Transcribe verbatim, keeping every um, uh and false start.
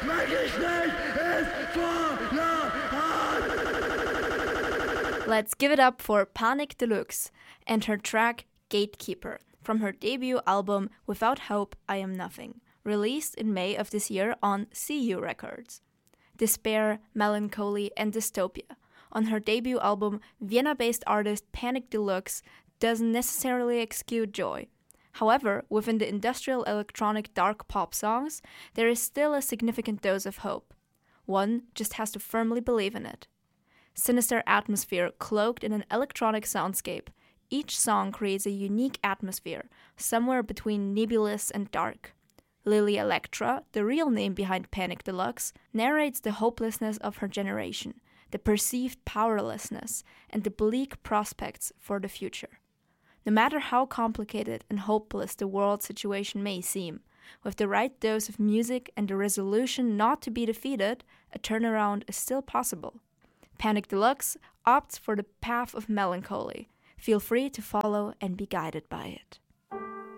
mein Geschlecht ist voller Hass. Let's give it up for Panic Deluxe and her track Gatekeeper from her debut album Without Hope, I Am Nothing, released in May of this year on C U Records. Despair, melancholy, and dystopia on her debut album, Vienna-based artist Panic Deluxe doesn't necessarily exude joy. However, within the industrial electronic dark pop songs, there is still a significant dose of hope. One just has to firmly believe in it. Sinister atmosphere cloaked in an electronic soundscape, each song creates a unique atmosphere, somewhere between nebulous and dark. Lily Electra, the real name behind Panic Deluxe, narrates the hopelessness of her generation, the perceived powerlessness, and the bleak prospects for the future. No matter how complicated and hopeless the world situation may seem, with the right dose of music and the resolution not to be defeated, a turnaround is still possible. Panic Deluxe opts for the path of melancholy. Feel free to follow and be guided by it.